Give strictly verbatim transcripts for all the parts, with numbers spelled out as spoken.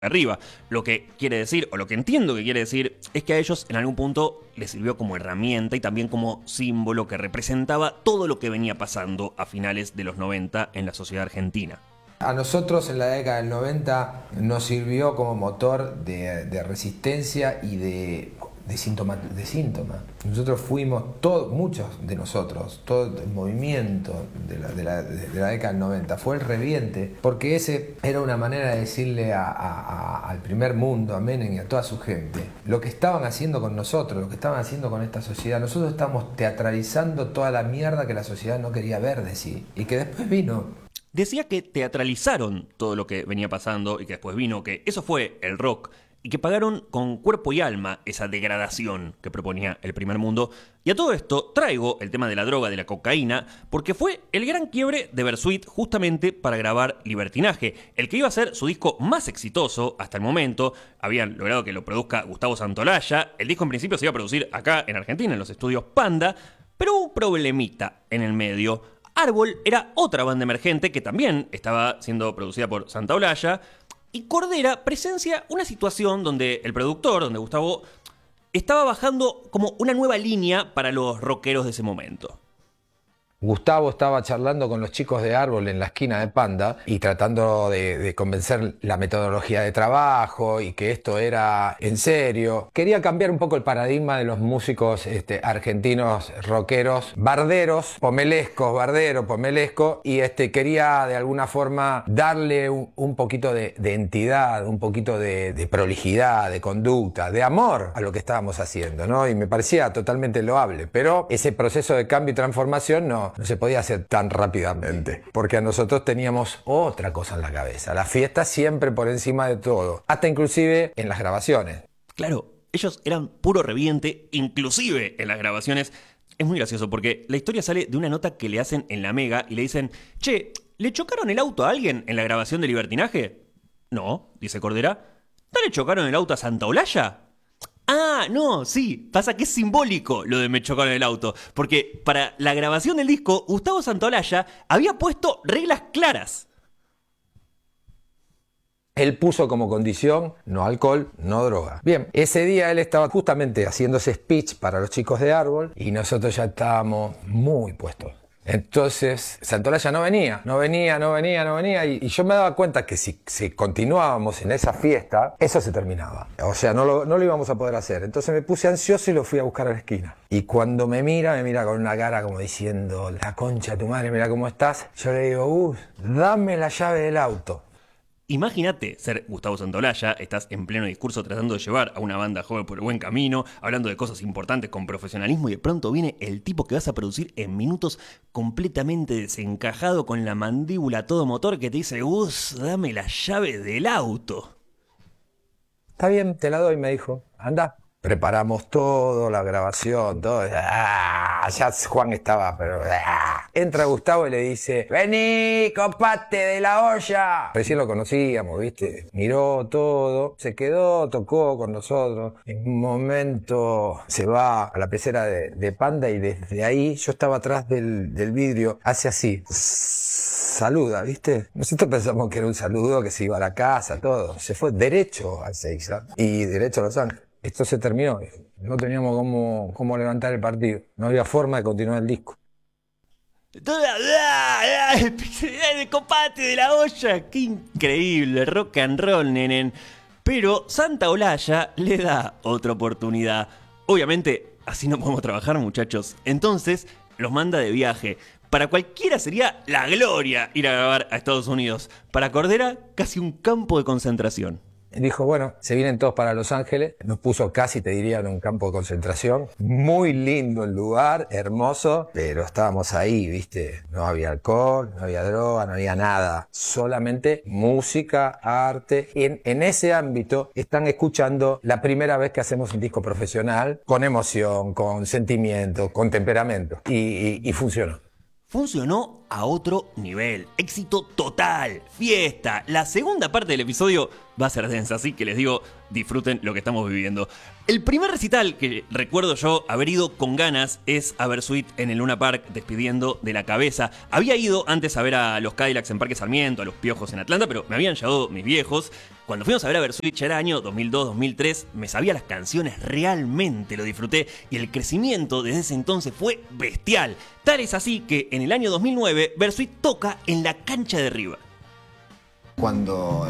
arriba. Lo que quiere decir, o lo que entiendo que quiere decir, es que a ellos en algún punto les sirvió como herramienta y también como símbolo que representaba todo lo que venía pasando a finales de los noventa en la sociedad argentina. A nosotros en la década del noventa nos sirvió como motor de, de resistencia y de, de, síntoma, de síntomas. Nosotros fuimos, todo, muchos de nosotros, todo el movimiento de la, de, la, de la década del noventa fue el reviente, porque ese era una manera de decirle a, a, a, al primer mundo, a Menem y a toda su gente, lo que estaban haciendo con nosotros, lo que estaban haciendo con esta sociedad. Nosotros estamos teatralizando toda la mierda que la sociedad no quería ver de sí, y que después vino. Decía que teatralizaron todo lo que venía pasando y que después vino, que eso fue el rock y que pagaron con cuerpo y alma esa degradación que proponía el primer mundo. Y a todo esto traigo el tema de la droga, de la cocaína, porque fue el gran quiebre de Bersuit justamente para grabar Libertinaje, el que iba a ser su disco más exitoso hasta el momento. Habían logrado que lo produzca Gustavo Santaolalla. El disco en principio se iba a producir acá en Argentina, en los estudios Panda, pero hubo un problemita en el medio. Árbol era otra banda emergente que también estaba siendo producida por Santaolalla, y Cordera presencia una situación donde el productor, donde Gustavo, estaba bajando como una nueva línea para los rockeros de ese momento. Gustavo estaba charlando con los chicos de Árbol en la esquina de Panda y tratando de, de convencer la metodología de trabajo y que esto era en serio. Quería cambiar un poco el paradigma de los músicos este, argentinos rockeros, barderos, pomelescos, bardero, pomelesco, y este, quería de alguna forma darle un, un poquito de, de entidad, un poquito de, de prolijidad, de conducta, de amor a lo que estábamos haciendo, ¿no? Y me parecía totalmente loable, pero ese proceso de cambio y transformación no No se podía hacer tan rápidamente, porque a nosotros teníamos otra cosa en la cabeza, la fiesta siempre por encima de todo, hasta inclusive en las grabaciones. Claro, ellos eran puro reviente, inclusive en las grabaciones. Es muy gracioso porque la historia sale de una nota que le hacen en la Mega y le dicen: che, ¿le chocaron el auto a alguien en la grabación de Libertinaje? No, dice Cordera. ¿No le chocaron el auto a Santaolalla? Ah, no, sí, pasa que es simbólico lo de me chocaron el auto, porque para la grabación del disco, Gustavo Santaolalla había puesto reglas claras. Él puso como condición no alcohol, no droga. Bien, ese día él estaba justamente haciendo ese speech para los chicos de Árbol y nosotros ya estábamos muy puestos. Entonces Santaolalla no venía, no venía, no venía, no venía y, y yo me daba cuenta que si, si continuábamos en esa fiesta, eso se terminaba. O sea, no lo, no lo íbamos a poder hacer. Entonces me puse ansioso y lo fui a buscar a la esquina. Y cuando me mira, me mira con una cara como diciendo: la concha de tu madre, mira cómo estás. Yo le digo: uh, dame la llave del auto. Imagínate ser Gustavo Santaolalla, estás en pleno discurso tratando de llevar a una banda joven por el buen camino, hablando de cosas importantes con profesionalismo, y de pronto viene el tipo que vas a producir en minutos completamente desencajado, con la mandíbula a todo motor, que te dice: Gus, dame la llave del auto. Está bien, te la doy, me dijo. Anda. Preparamos todo, la grabación, todo. ¡Ah! Ya Juan estaba, pero... ¡ah! Entra Gustavo y le dice: vení, compate de la olla. Recién lo conocíamos, ¿viste? Miró todo, se quedó, tocó con nosotros. En un momento se va a la pecera de, de Panda y desde ahí, yo estaba atrás del, del vidrio, hace así. Saluda, ¿viste? Nosotros pensamos que era un saludo, que se iba a la casa, todo. Se fue derecho a Ezeiza y derecho a Los Ángeles. Esto se terminó, no teníamos cómo, cómo levantar el partido, no había forma de continuar el disco. El compate de la olla, qué increíble, rock and roll, nenen. Pero Santaolalla le da otra oportunidad. Obviamente, así no podemos trabajar, muchachos. Entonces, los manda de viaje. Para cualquiera sería la gloria ir a grabar a Estados Unidos. Para Cordera, casi un campo de concentración. Dijo: bueno, se vienen todos para Los Ángeles. Nos puso casi, te diría, en un campo de concentración. Muy lindo el lugar, hermoso, pero estábamos ahí, ¿viste? No había alcohol, no había droga, no había nada. Solamente música, arte. Y en, en ese ámbito están escuchando la primera vez que hacemos un disco profesional, con emoción, con sentimiento, con temperamento. Y, y, y funcionó. Funcionó a otro nivel. Éxito total. Fiesta. La segunda parte del episodio va a ser densa, así que les digo, disfruten lo que estamos viviendo. El primer recital que recuerdo yo haber ido con ganas es a Bersuit en el Luna Park, despidiendo de La Cabeza. Había ido antes a ver a los Cadillacs en Parque Sarmiento, a los Piojos en Atlanta, pero me habían llevado mis viejos. Cuando fuimos a ver a Bersuit, ya era año dos mil dos, dos mil tres, me sabía las canciones, realmente lo disfruté y el crecimiento desde ese entonces fue bestial. Tal es así que en el año dos mil nueve, Bersuit toca en la cancha de River. Cuando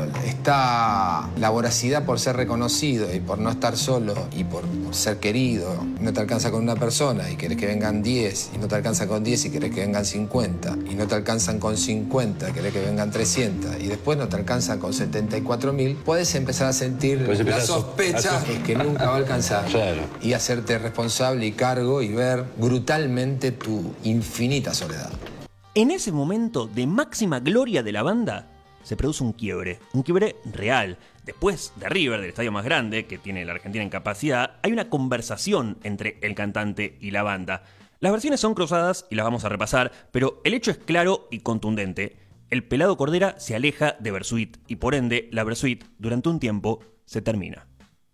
está la voracidad por ser reconocido y por no estar solo y por, por ser querido, no te alcanza con una persona y querés que vengan diez, y no te alcanza con diez y querés que vengan cincuenta, y no te alcanzan con cincuenta, y querés que vengan trescientos, y después no te alcanzan con setenta y cuatro mil, puedes empezar a sentir Puedes la empezar sospecha a so- es que nunca va a alcanzar. Claro. Y hacerte responsable y cargo y ver brutalmente tu infinita soledad. En ese momento de máxima gloria de la banda, se produce un quiebre, un quiebre real. Después de River, del estadio más grande que tiene la Argentina en capacidad, hay una conversación entre el cantante y la banda. Las versiones son cruzadas y las vamos a repasar, pero el hecho es claro y contundente. El pelado Cordera se aleja de Bersuit y por ende la Bersuit durante un tiempo se termina.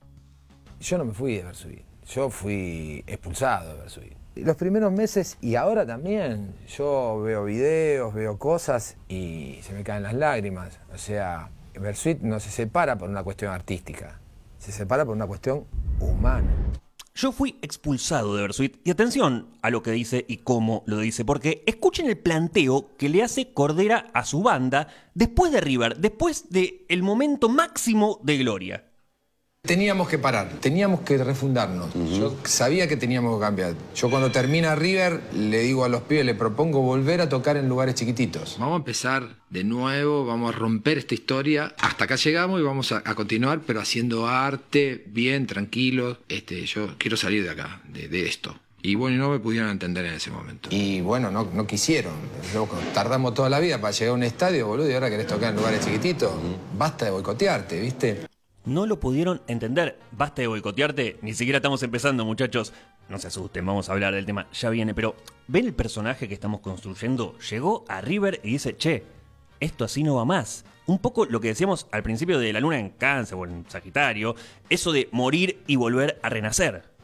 Yo no me fui de Bersuit, yo fui expulsado de Bersuit. Los primeros meses y ahora también, yo veo videos, veo cosas y se me caen las lágrimas. O sea, Bersuit no se separa por una cuestión artística, se separa por una cuestión humana. Yo fui expulsado de Bersuit y atención a lo que dice y cómo lo dice, porque escuchen el planteo que le hace Cordera a su banda después de River, después del momento máximo de gloria. Teníamos que parar, teníamos que refundarnos. Uh-huh. Yo sabía que teníamos que cambiar. Yo cuando termina River le digo a los pibes, le propongo volver a tocar en lugares chiquititos. Vamos a empezar de nuevo, vamos a romper esta historia. Hasta acá llegamos y vamos a, a continuar, pero haciendo arte, bien, tranquilos. Este, yo quiero salir de acá, de, de esto. Y bueno, no me pudieron entender en ese momento. Y bueno, no, no quisieron. Loco, tardamos toda la vida para llegar a un estadio, boludo, y ahora querés tocar en lugares chiquititos. Uh-huh. Basta de boicotearte, ¿viste? No lo pudieron entender. Basta de boicotearte. Ni siquiera estamos empezando, muchachos. No se asusten, vamos a hablar del tema. Ya viene, pero ¿ven el personaje que estamos construyendo? Llegó a River y dice, che, esto así no va más. Un poco lo que decíamos al principio de la luna en Cáncer o en Sagitario. Eso de morir y volver a renacer.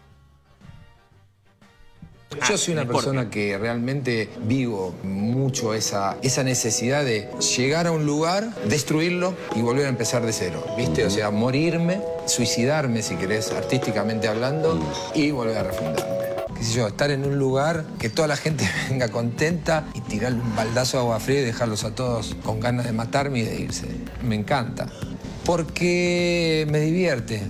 Yo soy una persona que realmente vivo mucho esa, esa necesidad de llegar a un lugar, destruirlo y volver a empezar de cero, ¿viste? O sea, morirme, suicidarme, si querés, artísticamente hablando, y volver a refundarme. Qué sé yo, estar en un lugar que toda la gente venga contenta y tirarle un baldazo de agua fría y dejarlos a todos con ganas de matarme y de irse. Me encanta. Porque me divierte.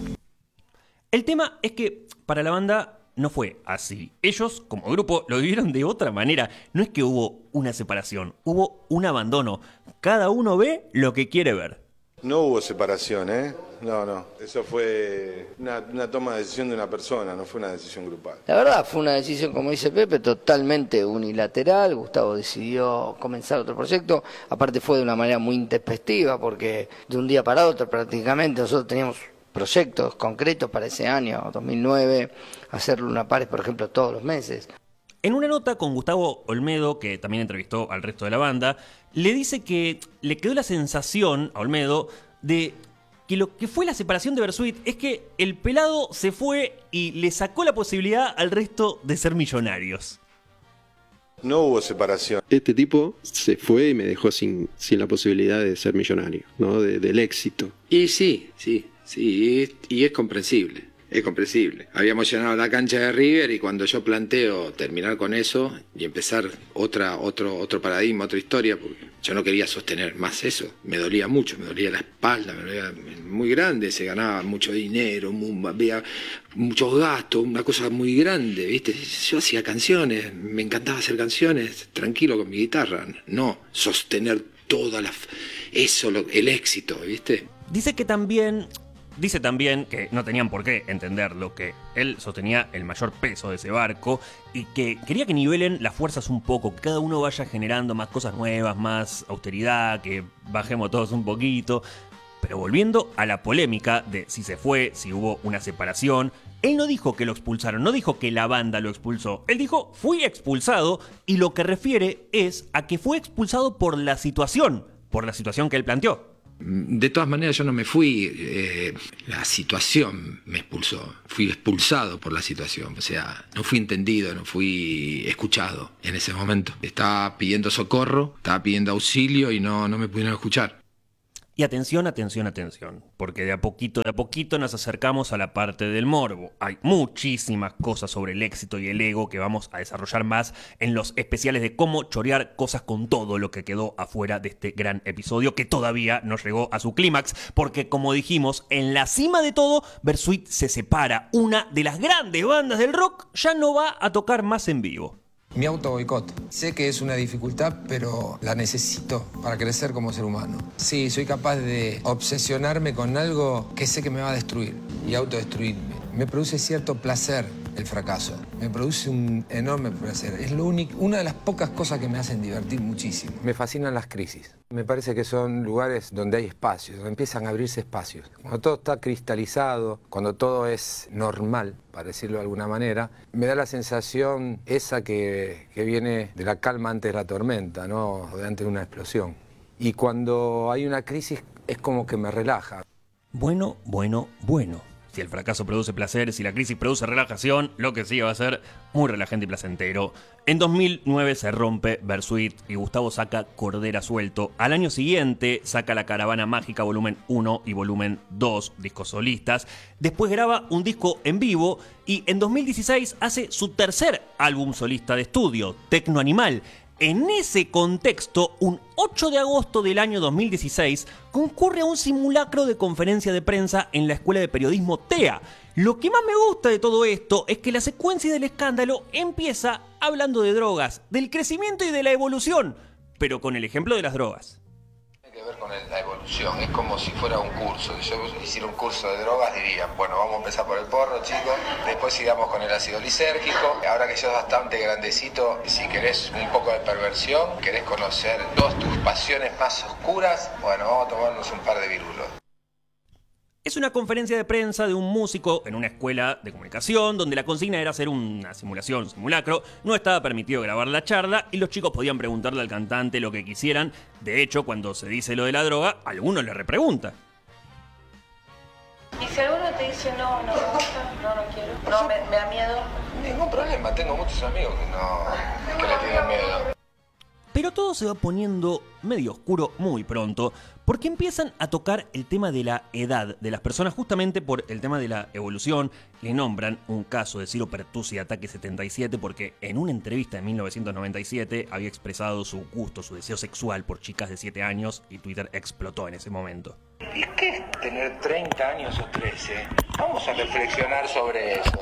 El tema es que para la banda no fue así. Ellos, como grupo, lo vivieron de otra manera. No es que hubo una separación, hubo un abandono. Cada uno ve lo que quiere ver. No hubo separación, ¿eh? No, no. Eso fue una, una toma de decisión de una persona, no fue una decisión grupal. La verdad, fue una decisión, como dice Pepe, totalmente unilateral. Gustavo decidió comenzar otro proyecto. Aparte fue de una manera muy intempestiva, porque de un día para otro prácticamente nosotros teníamos proyectos concretos para ese año, dos mil nueve, hacer lunapares, por ejemplo, todos los meses. En una nota con Gustavo Olmedo, que también entrevistó al resto de la banda, le dice que le quedó la sensación a Olmedo de que lo que fue la separación de Bersuit es que el pelado se fue y le sacó la posibilidad al resto de ser millonarios. No hubo separación. Este tipo se fue y me dejó sin, sin la posibilidad de ser millonario, ¿no? De, del éxito. Y sí, sí. Sí, y es comprensible, es comprensible. Habíamos llenado la cancha de River y cuando yo planteo terminar con eso y empezar otra, otro, otro paradigma, otra historia, porque yo no quería sostener más eso. Me dolía mucho, me dolía la espalda, me dolía muy grande, se ganaba mucho dinero, muy, había muchos gastos, una cosa muy grande, ¿viste? Yo hacía canciones, me encantaba hacer canciones, tranquilo con mi guitarra, no sostener toda la... eso, lo, el éxito, ¿viste? Dice que también... Dice también que no tenían por qué entenderlo, que él sostenía el mayor peso de ese barco y que quería que nivelen las fuerzas un poco, que cada uno vaya generando más cosas nuevas, más austeridad, que bajemos todos un poquito. Pero volviendo a la polémica de si se fue, si hubo una separación, él no dijo que lo expulsaron, no dijo que la banda lo expulsó. Él dijo, fui expulsado, y lo que refiere es a que fue expulsado por la situación, por la situación que él planteó. De todas maneras yo no me fui, eh, la situación me expulsó, fui expulsado por la situación, o sea, no fui entendido, no fui escuchado en ese momento. Estaba pidiendo socorro, estaba pidiendo auxilio y no, no me pudieron escuchar. Y atención, atención, atención, porque de a poquito, de a poquito nos acercamos a la parte del morbo. Hay muchísimas cosas sobre el éxito y el ego que vamos a desarrollar más en los especiales de cómo chorear cosas con todo lo que quedó afuera de este gran episodio que todavía no llegó a su clímax, porque como dijimos, en la cima de todo, Bersuit se separa. Una de las grandes bandas del rock ya no va a tocar más en vivo. Mi auto boicot. Sé que es una dificultad, pero la necesito para crecer como ser humano. Sí, soy capaz de obsesionarme con algo que sé que me va a destruir y autodestruirme. Me produce cierto placer el fracaso. Me produce un enorme placer. Es lo único, una de las pocas cosas que me hacen divertir muchísimo. Me fascinan las crisis. Me parece que son lugares donde hay espacios, donde empiezan a abrirse espacios. Cuando todo está cristalizado, cuando todo es normal, para decirlo de alguna manera, me da la sensación esa que, que viene de la calma antes de la tormenta, ¿no? O de antes de una explosión. Y cuando hay una crisis es como que me relaja. Bueno, bueno, bueno. Si el fracaso produce placer, si la crisis produce relajación, lo que sigue va a ser muy relajante y placentero. En dos mil nueve se rompe Bersuit y Gustavo saca Cordera Suelto. Al año siguiente saca La Caravana Mágica volumen uno y volumen dos, discos solistas. Después graba un disco en vivo y en dos mil dieciséis hace su tercer álbum solista de estudio, Tecno Animal. En ese contexto, un ocho de agosto del año dos mil dieciséis, concurre a un simulacro de conferencia de prensa en la Escuela de Periodismo T E A. Lo que más me gusta de todo esto es que la secuencia del escándalo empieza hablando de drogas, del crecimiento y de la evolución, pero con el ejemplo de las drogas. Tiene que ver con el, la evolución, es como si fuera un curso. Si yo hiciera un curso de drogas dirían, bueno, vamos a empezar por el porro, chicos, después sigamos con el ácido lisérgico. Ahora que sos bastante grandecito, si querés un poco de perversión, querés conocer dos tus pasiones más oscuras, bueno, vamos a tomarnos un par de virulos. Es una conferencia de prensa de un músico en una escuela de comunicación donde la consigna era hacer una simulación, simulacro. No estaba permitido grabar la charla y los chicos podían preguntarle al cantante lo que quisieran. De hecho, cuando se dice lo de la droga, alguno le repregunta. ¿Y si alguno te dice no, no me gusta, no, no quiero, no, me, me da miedo? Ningún problema, tengo muchos amigos que no, que le tienen miedo. Pero todo se va poniendo medio oscuro muy pronto, porque empiezan a tocar el tema de la edad de las personas, justamente por el tema de la evolución. Le nombran un caso de Ciro Pertusi de Ataque setenta y siete, porque en una entrevista de mil novecientos noventa y siete había expresado su gusto, su deseo sexual por chicas de siete años, y Twitter explotó en ese momento. ¿Y qué es tener treinta años o trece? Vamos a reflexionar sobre eso.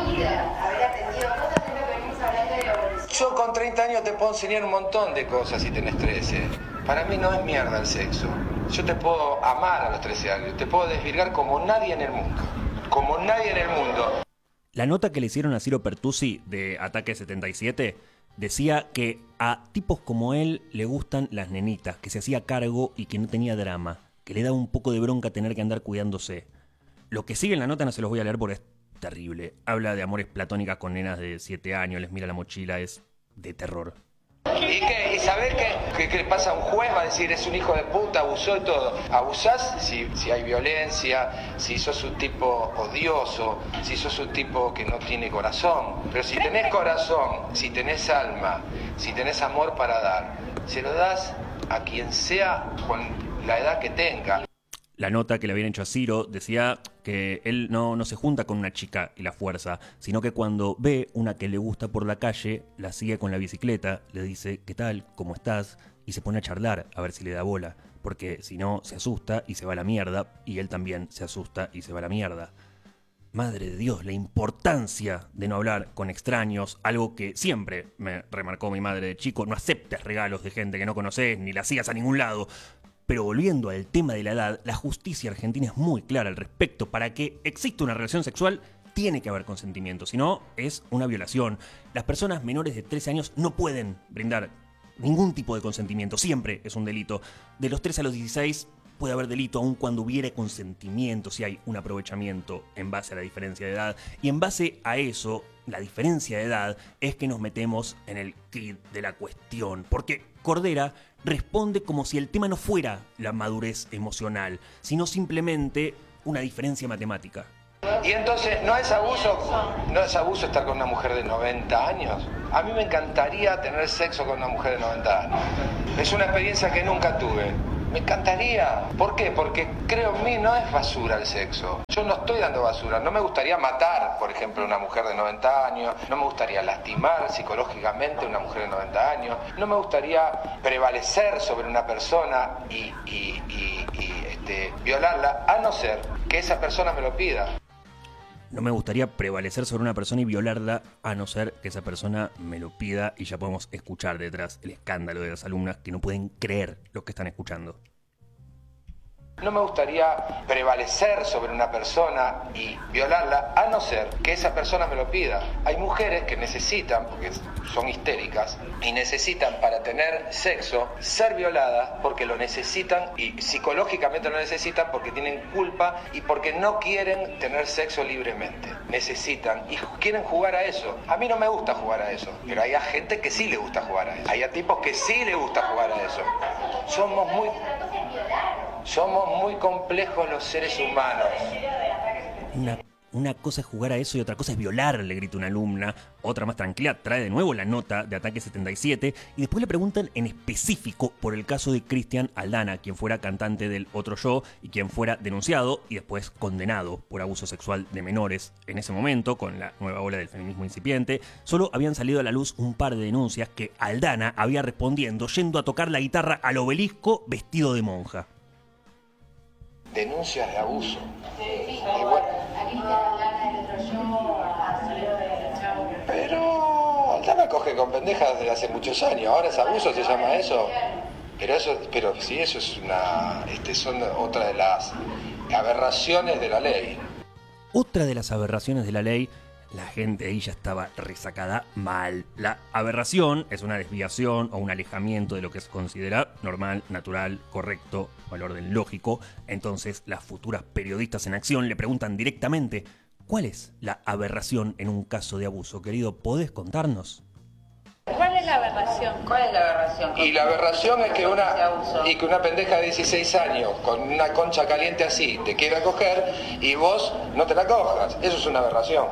Yo con treinta años te puedo enseñar un montón de cosas si tenés trece. Para mí no es mierda el sexo. Yo te puedo amar a los trece años, te puedo desvirgar como nadie en el mundo. Como nadie en el mundo. La nota que le hicieron a Ciro Pertusi de Ataque setenta y siete decía que a tipos como él le gustan las nenitas, que se hacía cargo y que no tenía drama, que le daba un poco de bronca tener que andar cuidándose. Lo que sigue en la nota no se los voy a leer porque es terrible. Habla de amores platónicas con nenas de siete años, les mira la mochila, es de terror. ¿Y qué? ¿Y sabés qué? ¿Qué, qué le pasa a un juez? Va a decir, es un hijo de puta, abusó y todo. Abusás si, si hay violencia, si sos un tipo odioso, si sos un tipo que no tiene corazón. Pero si tenés corazón, si tenés alma, si tenés amor para dar, se lo das a quien sea con la edad que tenga. La nota que le habían hecho a Ciro decía que él no, no se junta con una chica y la fuerza, sino que cuando ve una que le gusta por la calle, la sigue con la bicicleta, le dice ¿qué tal? ¿Cómo estás? Y se pone a charlar a ver si le da bola, porque si no se asusta y se va a la mierda, y él también se asusta y se va a la mierda. Madre de Dios, la importancia de no hablar con extraños, algo que siempre me remarcó mi madre de chico: no aceptes regalos de gente que no conoces, ni la sigas a ningún lado. Pero volviendo al tema de la edad, la justicia argentina es muy clara al respecto. Para que exista una relación sexual, tiene que haber consentimiento, si no, es una violación. Las personas menores de trece años no pueden brindar ningún tipo de consentimiento, siempre es un delito. De los trece a los dieciséis puede haber delito aun cuando hubiera consentimiento, si hay un aprovechamiento en base a la diferencia de edad. Y en base a eso, la diferencia de edad, es que nos metemos en el quid de la cuestión. Porque Cordera responde como si el tema no fuera la madurez emocional, sino simplemente una diferencia matemática. Y entonces, ¿no es abuso, no es abuso estar con una mujer de noventa años? A mí me encantaría tener sexo con una mujer de noventa años. Es una experiencia que nunca tuve. Me encantaría. ¿Por qué? Porque creo en mí no es basura el sexo. Yo no estoy dando basura. No me gustaría matar, por ejemplo, a una mujer de noventa años. No me gustaría lastimar psicológicamente a una mujer de noventa años. No me gustaría prevalecer sobre una persona y, y, y, y este, violarla, a no ser que esa persona me lo pida. No me gustaría prevalecer sobre una persona y violarla, a no ser que esa persona me lo pida, y ya podemos escuchar detrás el escándalo de las alumnas que no pueden creer lo que están escuchando. No me gustaría prevalecer sobre una persona y violarla, a no ser que esa persona me lo pida. Hay mujeres que necesitan, porque son histéricas, y necesitan para tener sexo ser violadas porque lo necesitan y psicológicamente lo necesitan porque tienen culpa y porque no quieren tener sexo libremente. Necesitan y quieren jugar a eso. A mí no me gusta jugar a eso, pero hay gente que sí le gusta jugar a eso. Hay tipos que sí le gusta jugar a eso. Somos muy... Somos muy complejos los seres humanos. Una, una cosa es jugar a eso y otra cosa es violar, le grita una alumna. Otra más tranquila trae de nuevo la nota de Ataque setenta y siete y después le preguntan en específico por el caso de Cristian Aldana, quien fuera cantante del Otro Yo y quien fuera denunciado y después condenado por abuso sexual de menores. En ese momento, con la nueva ola del feminismo incipiente, solo habían salido a la luz un par de denuncias que Aldana había respondiendo yendo a tocar la guitarra al Obelisco vestido de monja. Denuncias de abuso. Sí, Igual. Pero Aldana coge con pendejas desde hace muchos años. Ahora es abuso, se llama eso. Pero eso, pero sí, eso es una, este, son otra de las aberraciones de la ley. Otra de las aberraciones de la ley. La gente ahí ya estaba resacada mal. La aberración es una desviación o un alejamiento de lo que se considera normal, natural, correcto o al orden lógico. Entonces las futuras periodistas en acción le preguntan directamente: ¿cuál es la aberración en un caso de abuso? Querido, ¿podés contarnos? ¿Cuál es la aberración? ¿Cuál es la aberración? Y la aberración es que una, y que una pendeja de dieciséis años con una concha caliente así te quiera coger y vos no te la cojas. Eso es una aberración.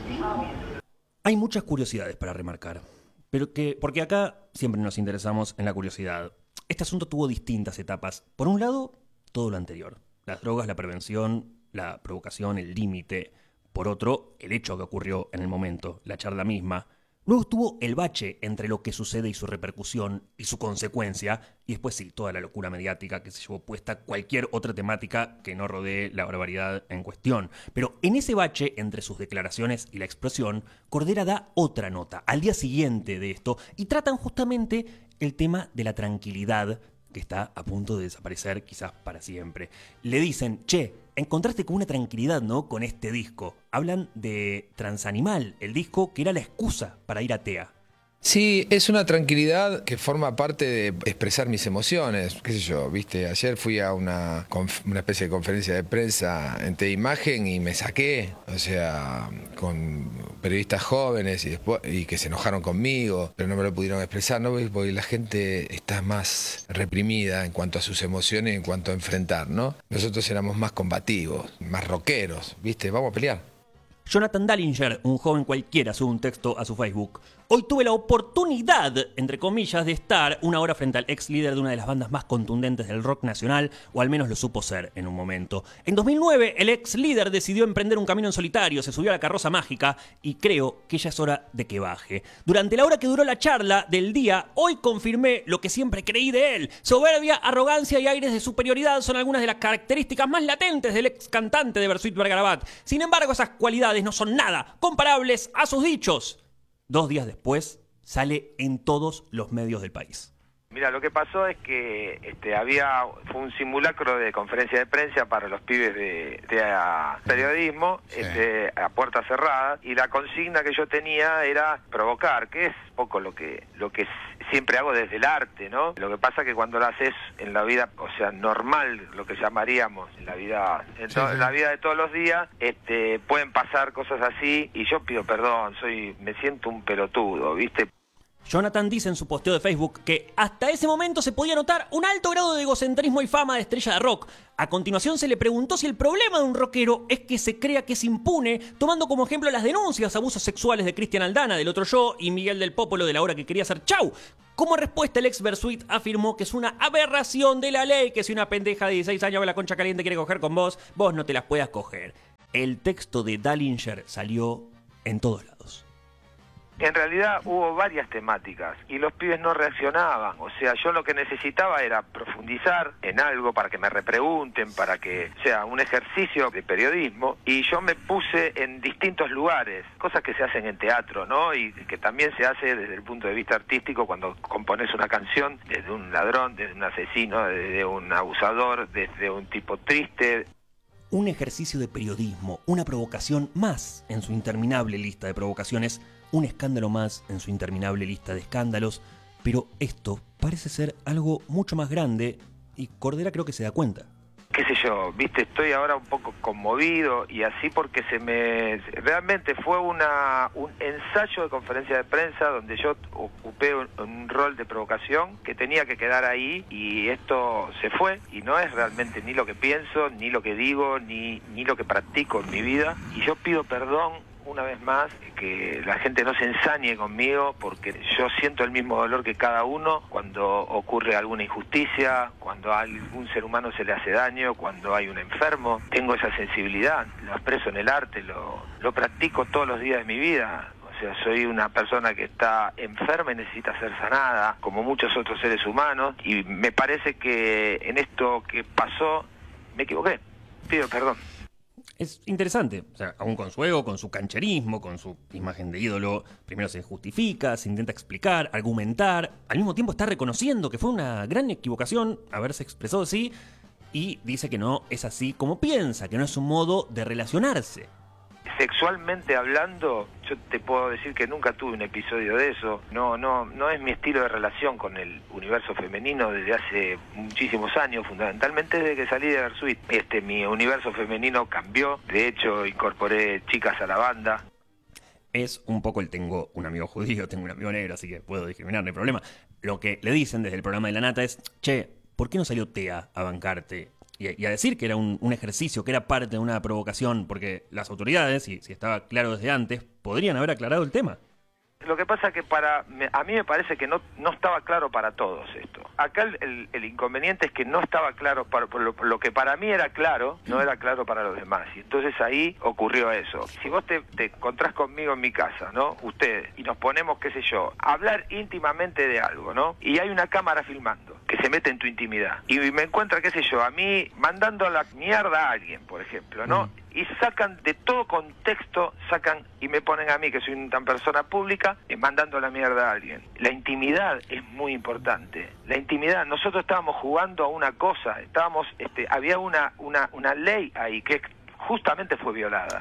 Hay muchas curiosidades para remarcar, pero que, porque acá siempre nos interesamos en la curiosidad. Este asunto tuvo distintas etapas. Por un lado, todo lo anterior. Las drogas, la prevención, la provocación, el límite. Por otro, el hecho que ocurrió en el momento, la charla misma. Luego estuvo el bache entre lo que sucede y su repercusión y su consecuencia, y después sí, toda la locura mediática que se llevó puesta cualquier otra temática que no rodee la barbaridad en cuestión. Pero en ese bache entre sus declaraciones y la explosión, Cordera da otra nota al día siguiente de esto y tratan justamente el tema de la tranquilidad que está a punto de desaparecer quizás para siempre. Le dicen: che, encontraste con una tranquilidad, ¿no?, con este disco. Hablan de Transanimal, el disco que era la excusa para ir a T E A. Sí, es una tranquilidad que forma parte de expresar mis emociones, qué sé yo, viste, ayer fui a una, una especie de conferencia de prensa en T Imagen y me saqué, o sea, con periodistas jóvenes y, después, y que se enojaron conmigo, pero no me lo pudieron expresar, ¿no? Porque la gente está más reprimida en cuanto a sus emociones, en cuanto a enfrentar, ¿no? Nosotros éramos más combativos, más rockeros, viste, vamos a pelear. Jonathan Dallinger, un joven cualquiera, sube un texto a su Facebook. Hoy tuve la oportunidad, entre comillas, de estar una hora frente al ex líder de una de las bandas más contundentes del rock nacional, o al menos lo supo ser en un momento. En dos mil nueve, el ex líder decidió emprender un camino en solitario, se subió a la carroza mágica y creo que ya es hora de que baje. Durante la hora que duró la charla del día, hoy confirmé lo que siempre creí de él. Soberbia, arrogancia y aires de superioridad son algunas de las características más latentes del ex cantante de Bersuit Vergarabat. Sin embargo, esas cualidades no son nada comparables a sus dichos. Dos días después, sale en todos los medios del país. Mira, lo que pasó es que este, había fue un simulacro de conferencia de prensa para los pibes de, de a, periodismo, sí. este, a puerta cerrada, y la consigna que yo tenía era provocar, que es poco lo que lo que siempre hago desde el arte, ¿no? Lo que pasa es que cuando lo haces en la vida, o sea, normal, lo que llamaríamos en la vida, en, to, sí, sí. en la vida de todos los días, este, pueden pasar cosas así, y yo pido perdón, soy, me siento un pelotudo, ¿viste? Jonathan dice en su posteo de Facebook que hasta ese momento se podía notar un alto grado de egocentrismo y fama de estrella de rock. A continuación se le preguntó si el problema de un rockero es que se crea que es impune, tomando como ejemplo las denuncias de abusos sexuales de Cristian Aldana, del Otro Yo, y Miguel del Popolo, de La Hora que Quería Ser Chau. Como respuesta, el ex Bersuit afirmó que es una aberración de la ley que si una pendeja de dieciséis años con la concha caliente quiere coger con vos, vos no te las puedas coger. El texto de Dallinger salió en todos lados. En realidad hubo varias temáticas y los pibes no reaccionaban. O sea, yo lo que necesitaba era profundizar en algo para que me repregunten, para que sea un ejercicio de periodismo. Y yo me puse en distintos lugares, cosas que se hacen en teatro, ¿no? Y que también se hace desde el punto de vista artístico cuando compones una canción desde un ladrón, desde un asesino, desde un abusador, desde un tipo triste. Un ejercicio de periodismo, una provocación más en su interminable lista de provocaciones, un escándalo más en su interminable lista de escándalos, pero esto parece ser algo mucho más grande y Cordera creo que se da cuenta. Qué sé yo, viste, estoy ahora un poco conmovido y así porque se me... Realmente fue una un ensayo de conferencia de prensa donde yo ocupé un, un rol de provocación que tenía que quedar ahí y esto se fue y no es realmente ni lo que pienso, ni lo que digo, ni, ni lo que practico en mi vida y yo pido perdón una vez más, que la gente no se ensañe conmigo porque yo siento el mismo dolor que cada uno cuando ocurre alguna injusticia, cuando a algún ser humano se le hace daño, cuando hay un enfermo. Tengo esa sensibilidad, lo expreso en el arte, lo, lo practico todos los días de mi vida. O sea, soy una persona que está enferma y necesita ser sanada, como muchos otros seres humanos, y me parece que en esto que pasó me equivoqué. Pido perdón. Es interesante, o sea, aún con su ego, con su cancherismo, con su imagen de ídolo, primero se justifica, se intenta explicar, argumentar, al mismo tiempo está reconociendo que fue una gran equivocación haberse expresado así y dice que no es así como piensa, que no es un modo de relacionarse. Sexualmente hablando, yo te puedo decir que nunca tuve un episodio de eso. No, no, no es mi estilo de relación con el universo femenino desde hace muchísimos años, fundamentalmente desde que salí de Bersuit. Este, mi universo femenino cambió. De hecho, incorporé chicas a la banda. Es un poco el tengo un amigo judío, tengo un amigo negro, así que puedo discriminar, no hay problema. Lo que le dicen desde el programa de La Nata es, che, ¿por qué no salió Tea a bancarte? Y a decir que era un, un ejercicio, que era parte de una provocación, porque las autoridades, y si estaba claro desde antes, podrían haber aclarado el tema. Lo que pasa que para a mí me parece que no no estaba claro para todos esto. Acá el, el, el inconveniente es que no estaba claro, para, por lo, por lo que para mí era claro, no era claro para los demás. Y entonces ahí ocurrió eso. Si vos te, te encontrás conmigo en mi casa, ¿no? Ustedes, y nos ponemos, qué sé yo, a hablar íntimamente de algo, ¿no? Y hay una cámara filmando, que se mete en tu intimidad. Y me encuentra, qué sé yo, a mí mandando la mierda a alguien, por ejemplo, ¿no? Mm. Y sacan de todo contexto, sacan y me ponen a mí, que soy una persona pública, eh, mandando la mierda a alguien. La intimidad es muy importante. La intimidad, nosotros estábamos jugando a una cosa, estábamos, este, había una, una, una ley ahí que justamente fue violada.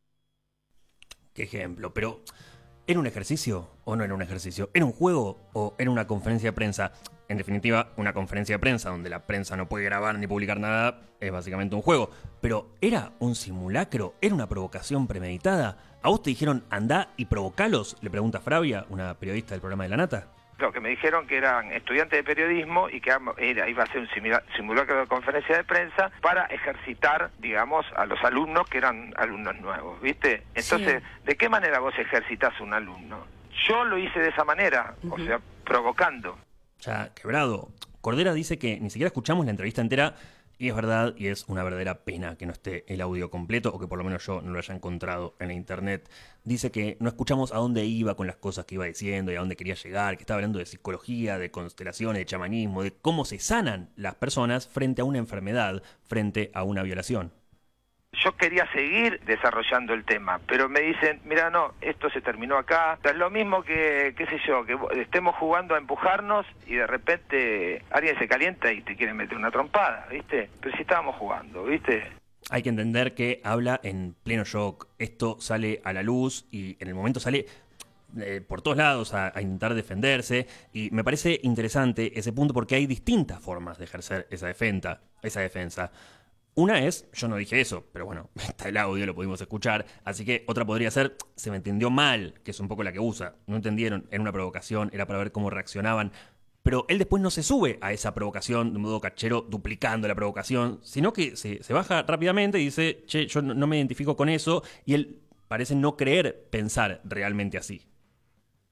Qué ejemplo, pero ¿era un ejercicio o no era un ejercicio? ¿Era un juego o era una conferencia de prensa? En definitiva, una conferencia de prensa donde la prensa no puede grabar ni publicar nada es básicamente un juego. Pero ¿era un simulacro? ¿Era una provocación premeditada? ¿A vos te dijeron andá y provocalos? Le pregunta Fravia, una periodista del programa de La Nata. Lo que me dijeron que eran estudiantes de periodismo y que era, iba a ser un simulacro de conferencia de prensa para ejercitar, digamos, a los alumnos que eran alumnos nuevos, ¿viste? Entonces, sí. ¿De qué manera vos ejercitás a un alumno? Yo lo hice de esa manera, uh-huh. O sea, provocando. Ya quebrado. Cordera dice que ni siquiera escuchamos la entrevista entera y es verdad y es una verdadera pena que no esté el audio completo o que por lo menos yo no lo haya encontrado en la internet. Dice que no escuchamos a dónde iba con las cosas que iba diciendo y a dónde quería llegar, que estaba hablando de psicología, de constelaciones, de chamanismo, de cómo se sanan las personas frente a una enfermedad, frente a una violación. Yo quería seguir desarrollando el tema, pero me dicen, mira, no, esto se terminó acá. Es lo mismo que, qué sé yo, que estemos jugando a empujarnos y de repente alguien se calienta y te quiere meter una trompada, ¿viste? Pero si estábamos jugando, ¿viste? Hay que entender que habla en pleno shock. Esto sale a la luz y en el momento sale eh, por todos lados a, a intentar defenderse. Y me parece interesante ese punto porque hay distintas formas de ejercer esa defensa, esa defensa. Una es, yo no dije eso, pero bueno, está el audio, lo pudimos escuchar, así que otra podría ser, se me entendió mal, que es un poco la que usa, no entendieron, era una provocación, era para ver cómo reaccionaban, pero él después no se sube a esa provocación de modo cachero, duplicando la provocación, sino que se, se baja rápidamente y dice, che, yo no, no me identifico con eso, y él parece no creer pensar realmente así.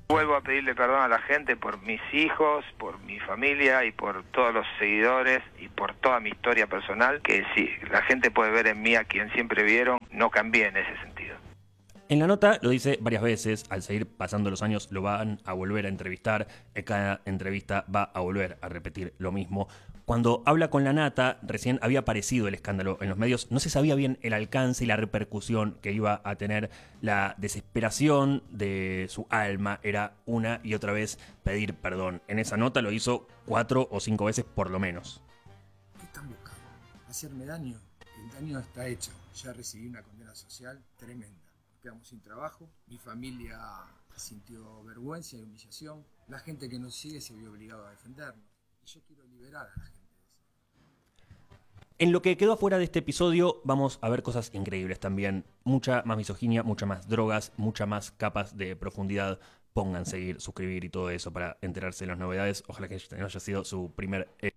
Vuelvo a pedirle perdón a la gente por mis hijos, por mi familia y por todos los seguidores y por toda mi historia personal, que si la gente puede ver en mí a quien siempre vieron, no cambié en ese sentido. En la nota lo dice varias veces, al seguir pasando los años lo van a volver a entrevistar, en cada entrevista va a volver a repetir lo mismo. Cuando habla con La Nata, recién había aparecido el escándalo en los medios, no se sabía bien el alcance y la repercusión que iba a tener. La desesperación de su alma era una y otra vez pedir perdón. En esa nota lo hizo cuatro o cinco veces por lo menos. ¿Qué están buscando? ¿Hacerme daño? El daño está hecho. Ya recibí una condena social tremenda. Quedamos sin trabajo, mi familia sintió vergüenza y humillación, la gente que nos sigue se vio obligado a defendernos, y yo quiero liberar a la gente de eso. En lo que quedó afuera de este episodio vamos a ver cosas increíbles también, mucha más misoginia, mucha más drogas, mucha más capas de profundidad. Pongan seguir, suscribir y todo eso para enterarse de las novedades. Ojalá que no haya sido su primer eh...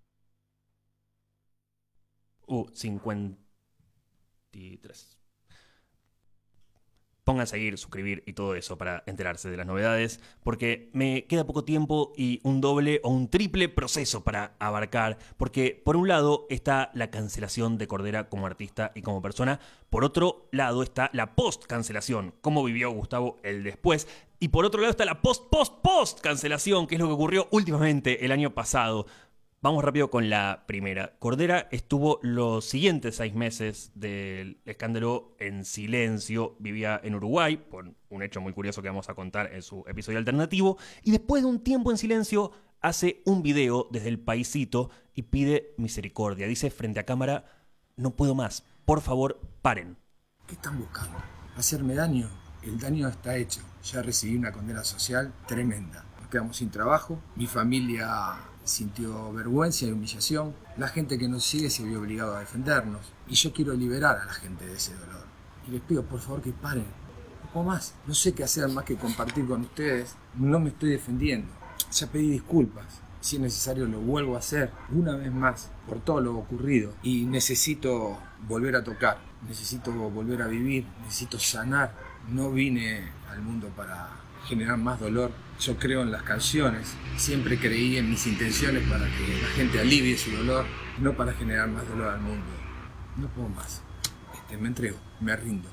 uh, cincuenta y tres. Pongan a seguir, suscribir y todo eso para enterarse de las novedades, porque me queda poco tiempo y un doble o un triple proceso para abarcar, porque por un lado está la cancelación de Cordera como artista y como persona, por otro lado está la post-cancelación, cómo vivió Gustavo el después, y por otro lado está la post-post-post-cancelación, que es lo que ocurrió últimamente el año pasado. Vamos rápido con la primera. Cordera estuvo los siguientes seis meses del escándalo en silencio. Vivía en Uruguay, por un hecho muy curioso que vamos a contar en su episodio alternativo. Y después de un tiempo en silencio, hace un video desde el paisito y pide misericordia. Dice frente a cámara, no puedo más, por favor, paren. ¿Qué están buscando? ¿Hacerme daño? El daño está hecho. Ya recibí una condena social tremenda. Nos quedamos sin trabajo, mi familia sintió vergüenza y humillación, la gente que nos sigue se vio obligado a defendernos, y yo quiero liberar a la gente de ese dolor. Y les pido por favor que paren, no puedo más, no sé qué hacer más que compartir con ustedes, no me estoy defendiendo, ya pedí disculpas, si es necesario lo vuelvo a hacer una vez más por todo lo ocurrido, y necesito volver a tocar, necesito volver a vivir, necesito sanar, no vine al mundo para generar más dolor. Yo creo en las canciones, siempre creí en mis intenciones para que la gente alivie su dolor, no para generar más dolor al mundo. No puedo más, este, me entrego, me rindo.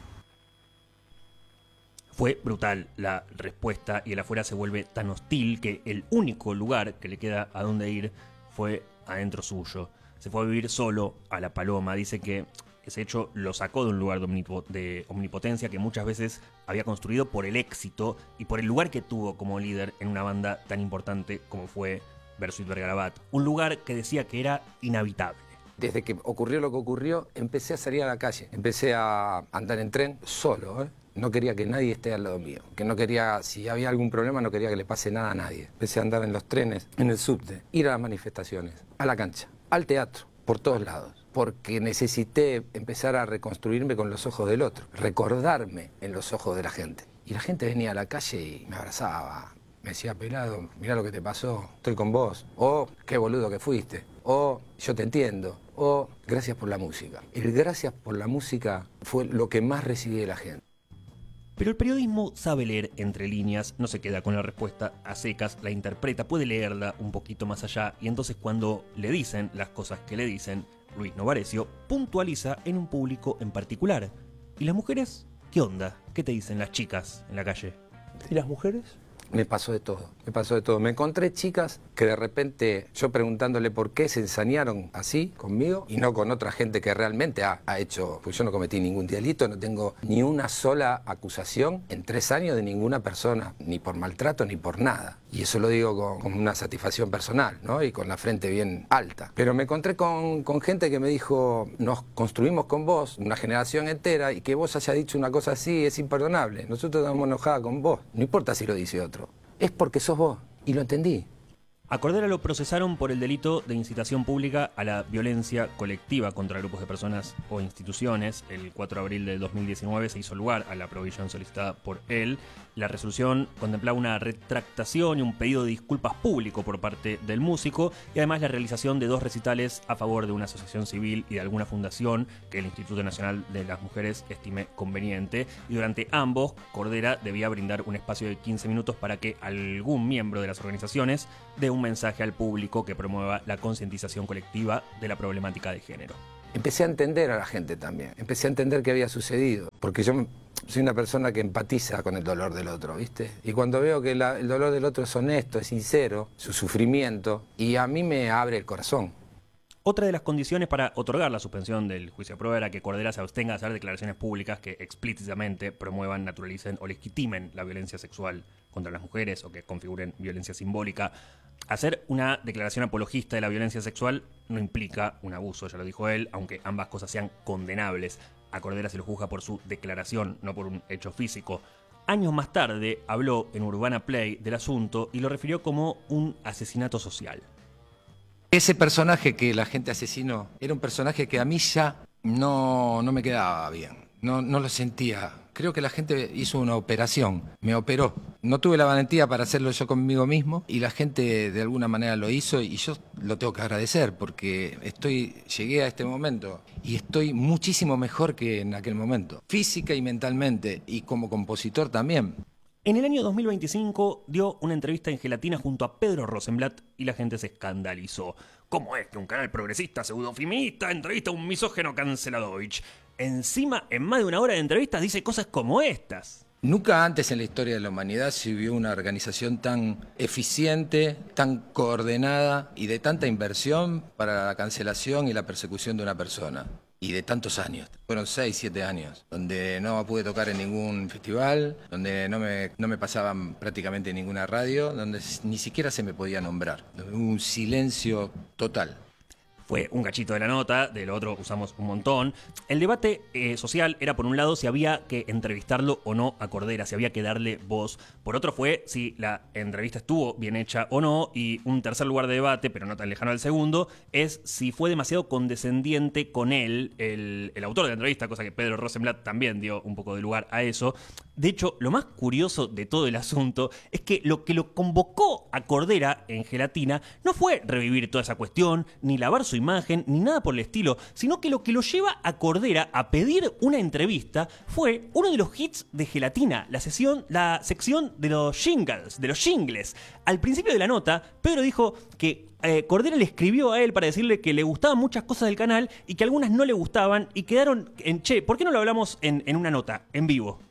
Fue brutal la respuesta y el afuera se vuelve tan hostil que el único lugar que le queda a dónde ir fue adentro suyo. Se fue a vivir solo a La Paloma, dice que ese hecho lo sacó de un lugar de, omnipo- de omnipotencia que muchas veces había construido por el éxito y por el lugar que tuvo como líder en una banda tan importante como fue Bersuit Vergarabat. Un lugar que decía que era inhabitable. Desde que ocurrió lo que ocurrió, empecé a salir a la calle. Empecé a andar en tren solo, ¿eh? No quería que nadie esté al lado mío. Que no quería, si había algún problema, no quería que le pase nada a nadie. Empecé a andar en los trenes, en el subte, ir a las manifestaciones, a la cancha, al teatro, por todos lados. Porque necesité empezar a reconstruirme con los ojos del otro, recordarme en los ojos de la gente. Y la gente venía a la calle y me abrazaba, me decía, pelado, mirá lo que te pasó, estoy con vos, o qué boludo que fuiste, o yo te entiendo, o gracias por la música. El gracias por la música fue lo que más recibí de la gente. Pero el periodismo sabe leer entre líneas, no se queda con la respuesta a secas, la interpreta, puede leerla un poquito más allá, y entonces cuando le dicen las cosas que le dicen, Luis Novarecio puntualiza en un público en particular. ¿Y las mujeres? ¿Qué onda? ¿Qué te dicen las chicas en la calle? ¿Y las mujeres? Me pasó de todo, me pasó de todo. Me encontré chicas que de repente, yo preguntándole por qué se ensañaron así conmigo y no con otra gente que realmente ha, ha hecho, pues yo no cometí ningún delito, no tengo ni una sola acusación en tres años de ninguna persona, ni por maltrato ni por nada. Y eso lo digo con, con una satisfacción personal, ¿no? Y con la frente bien alta. Pero me encontré con, con gente que me dijo, nos construimos con vos, una generación entera, y que vos hayas dicho una cosa así es imperdonable. Nosotros estamos enojados con vos, no importa si lo dice otro. Es porque sos vos, y lo entendí. A Cordera lo procesaron por el delito de incitación pública a la violencia colectiva contra grupos de personas o instituciones. El cuatro de abril del dos mil diecinueve se hizo lugar a la provisión solicitada por él. La resolución contemplaba una retractación y un pedido de disculpas público por parte del músico y además la realización de dos recitales a favor de una asociación civil y de alguna fundación que el Instituto Nacional de las Mujeres estime conveniente. Y durante ambos, Cordera debía brindar un espacio de quince minutos para que algún miembro de las organizaciones dé un mensaje al público que promueva la concientización colectiva de la problemática de género. Empecé a entender a la gente también, empecé a entender qué había sucedido, porque yo soy una persona que empatiza con el dolor del otro, ¿viste? Y cuando veo que la, el dolor del otro es honesto, es sincero, su sufrimiento, y a mí me abre el corazón. Otra de las condiciones para otorgar la suspensión del juicio de prueba era que Cordera se abstenga de hacer declaraciones públicas que explícitamente promuevan, naturalicen o legitimen la violencia sexual contra las mujeres o que configuren violencia simbólica. Hacer una declaración apologista de la violencia sexual no implica un abuso, ya lo dijo él, aunque ambas cosas sean condenables. A Cordera se lo juzga por su declaración, no por un hecho físico. Años más tarde habló en Urbana Play del asunto y lo refirió como un asesinato social. Ese personaje que la gente asesinó era un personaje que a mí ya no, no me quedaba bien, no, no lo sentía. Creo que la gente hizo una operación, me operó. No tuve la valentía para hacerlo yo conmigo mismo y la gente de alguna manera lo hizo y yo lo tengo que agradecer porque estoy, llegué a este momento y estoy muchísimo mejor que en aquel momento, física y mentalmente y como compositor también. En el año dos mil veinticinco dio una entrevista en Gelatina junto a Pedro Rosenblatt y la gente se escandalizó. ¿Cómo es que un canal progresista pseudofeminista entrevista a un misógeno canceladovich? Encima, en más de una hora de entrevistas dice cosas como estas. Nunca antes en la historia de la humanidad se vio una organización tan eficiente, tan coordinada y de tanta inversión para la cancelación y la persecución de una persona. Y de tantos años, fueron seis, siete años, donde no pude tocar en ningún festival, donde no me, no me pasaban prácticamente ninguna radio, donde ni siquiera se me podía nombrar. Hubo un silencio total. Fue un cachito de la nota, de lo otro usamos un montón. El debate eh, social era, por un lado, si había que entrevistarlo o no a Cordera, si había que darle voz. Por otro fue si la entrevista estuvo bien hecha o no. Y un tercer lugar de debate, pero no tan lejano al segundo, es si fue demasiado condescendiente con él, el, el autor de la entrevista, cosa que Pedro Rosenblatt también dio un poco de lugar a eso. De hecho, lo más curioso de todo el asunto es que lo que lo convocó a Cordera en Gelatina no fue revivir toda esa cuestión, ni lavar su imagen, ni nada por el estilo, sino que lo que lo lleva a Cordera a pedir una entrevista fue uno de los hits de Gelatina, la sesión, la sección de los jingles, de los jingles. Al principio de la nota, Pedro dijo que eh, Cordera le escribió a él para decirle que le gustaban muchas cosas del canal y que algunas no le gustaban y quedaron en, che, ¿por qué no lo hablamos en, en una nota, en vivo?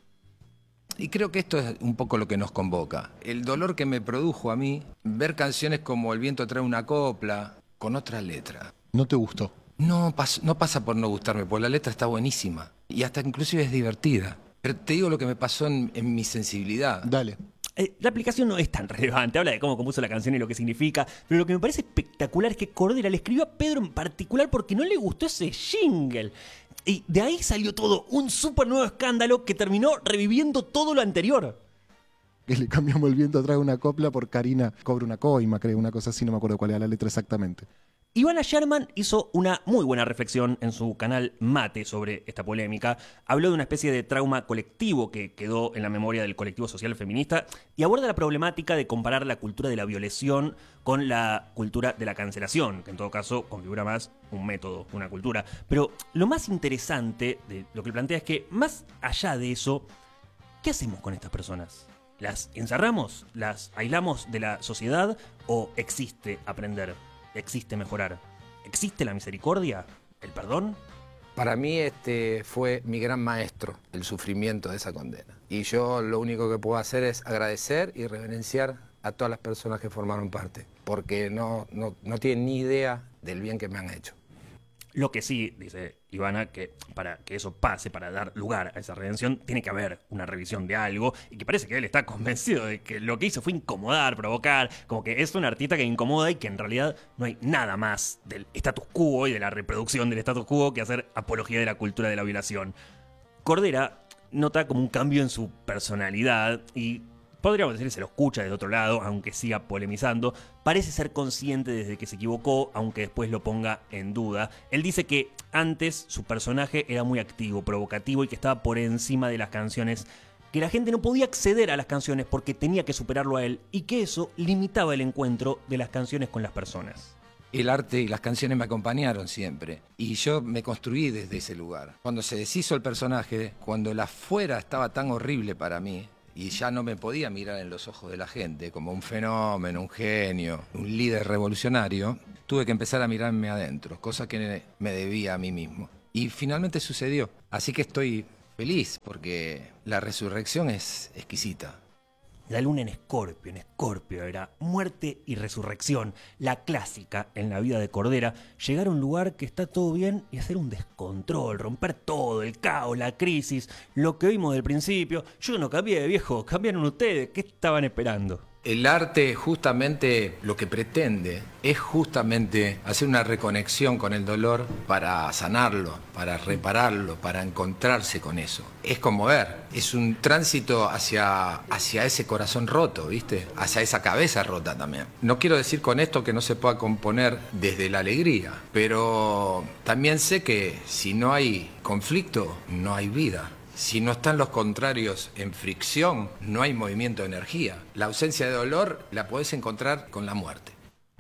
Y creo que esto es un poco lo que nos convoca. El dolor que me produjo a mí, ver canciones como El viento trae una copla, con otra letra. ¿No te gustó? No, pas- no pasa por no gustarme, porque la letra está buenísima. Y hasta inclusive es divertida. Pero te digo lo que me pasó en, en mi sensibilidad. Dale. Eh, la aplicación no es tan relevante, habla de cómo compuso la canción y lo que significa, pero lo que me parece espectacular es que Cordera le escribió a Pedro en particular porque no le gustó ese jingle. Y de ahí salió todo un súper nuevo escándalo que terminó reviviendo todo lo anterior. Que le cambiamos El viento trae una copla por Karina cobra una coima, creo, una cosa así, no me acuerdo cuál era la letra exactamente. Ivana Sherman hizo una muy buena reflexión en su canal Mate sobre esta polémica. Habló de una especie de trauma colectivo que quedó en la memoria del colectivo social feminista y aborda la problemática de comparar la cultura de la violación con la cultura de la cancelación, que en todo caso configura más un método, una cultura. Pero lo más interesante de lo que plantea es que, más allá de eso, ¿qué hacemos con estas personas? ¿Las encerramos? ¿Las aislamos de la sociedad? ¿O existe aprender? ¿Existe mejorar? ¿Existe la misericordia? ¿El perdón? Para mí este fue mi gran maestro, el sufrimiento de esa condena. Y yo lo único que puedo hacer es agradecer y reverenciar a todas las personas que formaron parte, porque no, no, no tienen ni idea del bien que me han hecho. Lo que sí, dice Ivana, que para que eso pase, para dar lugar a esa redención, tiene que haber una revisión de algo, y que parece que él está convencido de que lo que hizo fue incomodar, provocar, como que es un artista que incomoda y que en realidad no hay nada más del status quo y de la reproducción del status quo que hacer apología de la cultura de la violación. Cordera nota como un cambio en su personalidad y podríamos decir, se lo escucha desde otro lado, aunque siga polemizando. Parece ser consciente desde que se equivocó, aunque después lo ponga en duda. Él dice que antes su personaje era muy activo, provocativo y que estaba por encima de las canciones, que la gente no podía acceder a las canciones porque tenía que superarlo a él y que eso limitaba el encuentro de las canciones con las personas. El arte y las canciones me acompañaron siempre y yo me construí desde ese lugar. Cuando se deshizo el personaje, cuando el afuera estaba tan horrible para mí y ya no me podía mirar en los ojos de la gente como un fenómeno, un genio, un líder revolucionario, tuve que empezar a mirarme adentro, cosa que me debía a mí mismo. Y finalmente sucedió, así que estoy feliz porque la resurrección es exquisita. La luna en Escorpio, en Escorpio era muerte y resurrección, la clásica en la vida de Cordera, llegar a un lugar que está todo bien y hacer un descontrol, romper todo, el caos, la crisis, lo que vimos del principio. Yo no cambié, viejo, cambiaron ustedes, ¿qué estaban esperando? El arte justamente lo que pretende es justamente hacer una reconexión con el dolor para sanarlo, para repararlo, para encontrarse con eso. Es conmover, es un tránsito hacia, hacia ese corazón roto, ¿viste? Hacia esa cabeza rota también. No quiero decir con esto que no se pueda componer desde la alegría, pero también sé que si no hay conflicto, no hay vida. Si no están los contrarios en fricción, no hay movimiento de energía. La ausencia de dolor la podés encontrar con la muerte.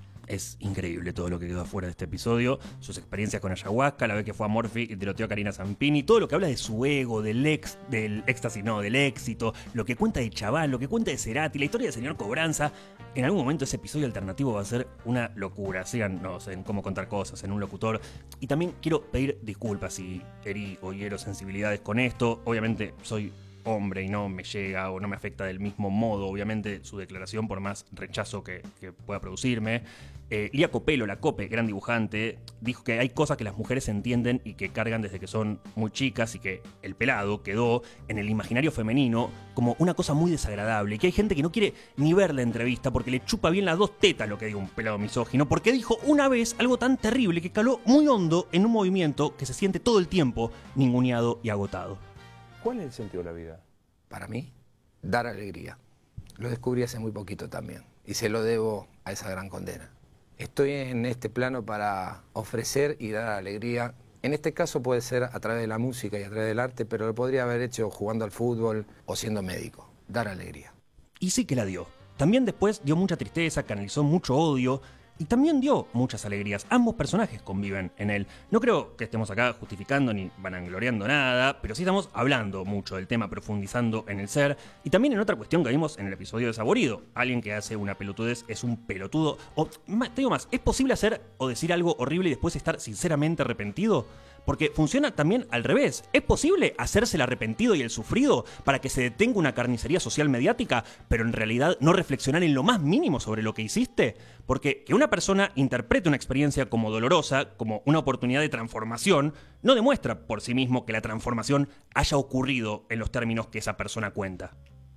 Es increíble todo lo que quedó afuera de este episodio, sus experiencias con ayahuasca, la vez que fue a Morphy y tiroteó a Karina Zampini, todo lo que habla de su ego, del ex, del éxtasis, no, del éxito, lo que cuenta de Chaval, lo que cuenta de Cerati, la historia del señor Cobranza. En algún momento ese episodio alternativo va a ser una locura. Síganos en Cómo Contar Cosas, en Un Locutor. Y también quiero pedir disculpas si herí o hiero sensibilidades con esto. Obviamente soy hombre y no me llega o no me afecta del mismo modo, obviamente, su declaración, por más rechazo que, que pueda producirme. Eh, Lía Copelo, la Cope, gran dibujante, dijo que hay cosas que las mujeres entienden y que cargan desde que son muy chicas y que el pelado quedó en el imaginario femenino como una cosa muy desagradable y que hay gente que no quiere ni ver la entrevista porque le chupa bien las dos tetas lo que diga un pelado misógino, porque dijo una vez algo tan terrible que caló muy hondo en un movimiento que se siente todo el tiempo ninguneado y agotado. ¿Cuál es el sentido de la vida? Para mí, dar alegría. Lo descubrí hace muy poquito también y se lo debo a esa gran condena. Estoy en este plano para ofrecer y dar alegría. En este caso puede ser a través de la música y a través del arte, pero lo podría haber hecho jugando al fútbol o siendo médico. Dar alegría. Y sí que la dio. También después dio mucha tristeza, canalizó mucho odio y también dio muchas alegrías. Ambos personajes conviven en él. No creo que estemos acá justificando ni vanagloriando nada, pero sí estamos hablando mucho del tema, profundizando en el ser. Y también en otra cuestión que vimos en el episodio de Saborido. Alguien que hace una pelotudez es un pelotudo. O, te digo más, ¿es posible hacer o decir algo horrible y después estar sinceramente arrepentido? Porque funciona también al revés. ¿Es posible hacerse el arrepentido y el sufrido para que se detenga una carnicería social mediática, pero en realidad no reflexionar en lo más mínimo sobre lo que hiciste? Porque que una persona interprete una experiencia como dolorosa, como una oportunidad de transformación, no demuestra por sí mismo que la transformación haya ocurrido en los términos que esa persona cuenta.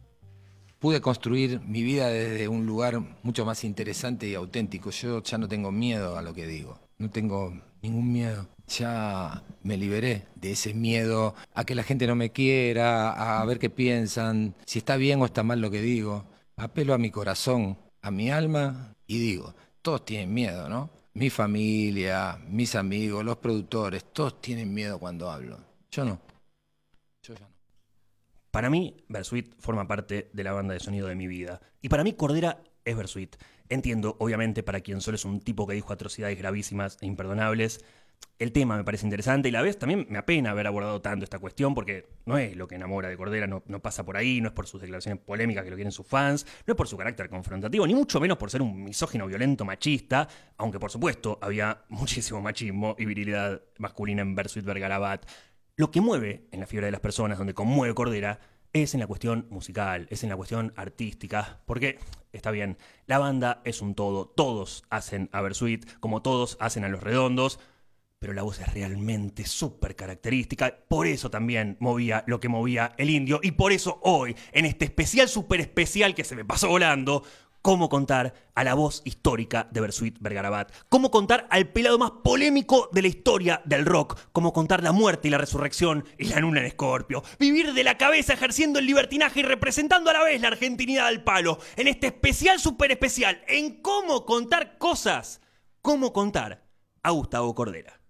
Pude construir mi vida desde un lugar mucho más interesante y auténtico. Yo ya no tengo miedo a lo que digo. No tengo ningún miedo. Ya me liberé de ese miedo a que la gente no me quiera, a ver qué piensan, si está bien o está mal lo que digo. Apelo a mi corazón, a mi alma y digo, todos tienen miedo, ¿no? Mi familia, mis amigos, los productores, todos tienen miedo cuando hablo. Yo no. Yo ya no. Para mí, Bersuit forma parte de la banda de sonido de mi vida. Y para mí, Cordera es Bersuit. Entiendo, obviamente, para quien solo es un tipo que dijo atrocidades gravísimas e imperdonables. El tema me parece interesante y a la vez también me apena haber abordado tanto esta cuestión porque no es lo que enamora de Cordera, no, no pasa por ahí, no es por sus declaraciones polémicas que lo quieren sus fans, no es por su carácter confrontativo, ni mucho menos por ser un misógino violento machista, aunque por supuesto había muchísimo machismo y virilidad masculina en Bersuit Vergarabat. Lo que mueve en la fibra de las personas, donde conmueve Cordera, es en la cuestión musical, es en la cuestión artística, porque, está bien, la banda es un todo, todos hacen a Bersuit, como todos hacen a Los Redondos, pero la voz es realmente súper característica, por eso también movía lo que movía el Indio, y por eso hoy, en este especial súper especial que se me pasó volando, cómo contar a la voz histórica de Bersuit Vergarabat, cómo contar al pelado más polémico de la historia del rock, cómo contar la muerte y la resurrección y la luna en Escorpio, vivir de la cabeza ejerciendo el libertinaje y representando a la vez la argentinidad al palo, en este especial super especial, en cómo contar cosas, cómo contar a Gustavo Cordera.